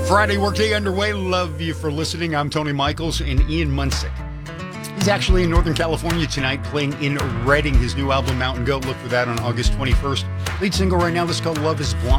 Friday workday underway. Love you for listening. I'm Tony Michaels and Ian Munsick. He's actually in Northern California tonight playing in Redding. His new album, Mountain Goat. Look for that on August 21st. Lead single right now, this is called Love is Blind.